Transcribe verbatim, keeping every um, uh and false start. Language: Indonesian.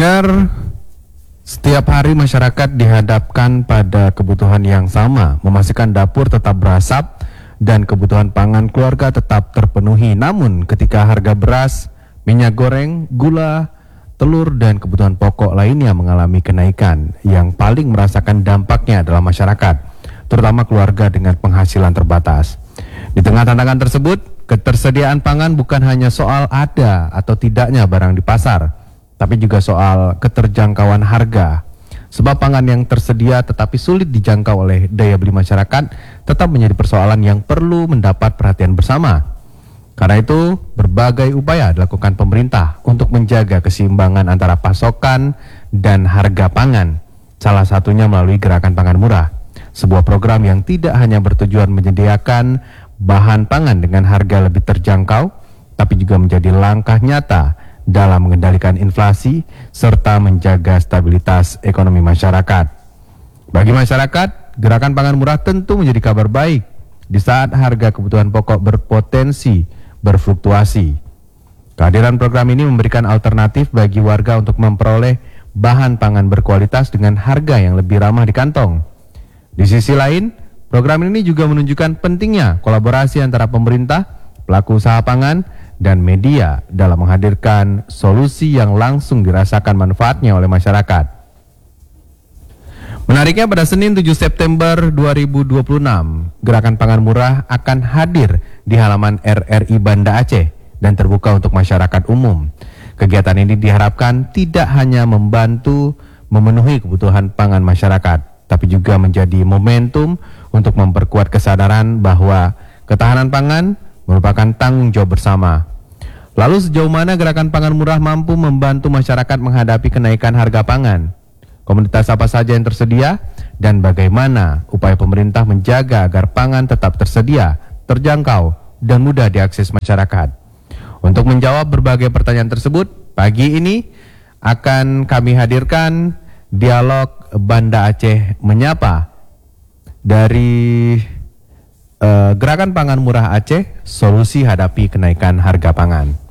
Pendengar, setiap hari masyarakat dihadapkan pada kebutuhan yang sama, memastikan dapur tetap berasap dan kebutuhan pangan keluarga tetap terpenuhi. Namun ketika harga beras, minyak goreng, gula, telur dan kebutuhan pokok lainnya mengalami kenaikan, yang paling merasakan dampaknya adalah masyarakat, terutama keluarga dengan penghasilan terbatas. Di tengah tantangan tersebut, ketersediaan pangan bukan hanya soal ada atau tidaknya barang di pasar, tapi juga soal keterjangkauan harga. Sebab pangan yang tersedia tetapi sulit dijangkau oleh daya beli masyarakat tetap menjadi persoalan yang perlu mendapat perhatian bersama. Karena itu, berbagai upaya dilakukan pemerintah untuk menjaga keseimbangan antara pasokan dan harga pangan. Salah satunya melalui Gerakan Pangan Murah, sebuah program yang tidak hanya bertujuan menyediakan bahan pangan dengan harga lebih terjangkau, tapi juga menjadi langkah nyata dalam mengendalikan inflasi serta menjaga stabilitas ekonomi masyarakat. Bagi masyarakat, Gerakan Pangan Murah tentu menjadi kabar baik di saat harga kebutuhan pokok berpotensi berfluktuasi. Kehadiran program ini memberikan alternatif bagi warga untuk memperoleh bahan pangan berkualitas dengan harga yang lebih ramah di kantong. Di sisi lain, program ini juga menunjukkan pentingnya kolaborasi antara pemerintah, pelaku usaha pangan, dan media dalam menghadirkan solusi yang langsung dirasakan manfaatnya oleh masyarakat. Menariknya, pada Senin tujuh September dua ribu dua puluh enam, Gerakan Pangan Murah akan hadir di halaman R R I Banda Aceh dan terbuka untuk masyarakat umum. Kegiatan ini diharapkan tidak hanya membantu memenuhi kebutuhan pangan masyarakat, tapi juga menjadi momentum untuk memperkuat kesadaran bahwa ketahanan pangan merupakan tanggung jawab bersama. Lalu sejauh mana Gerakan Pangan Murah mampu membantu masyarakat menghadapi kenaikan harga pangan? Komoditas apa saja yang tersedia? Dan bagaimana upaya pemerintah menjaga agar pangan tetap tersedia, terjangkau, dan mudah diakses masyarakat? Untuk menjawab berbagai pertanyaan tersebut, pagi ini akan kami hadirkan dialog Banda Aceh Menyapa dari uh, Gerakan Pangan Murah Aceh, solusi hadapi kenaikan harga pangan.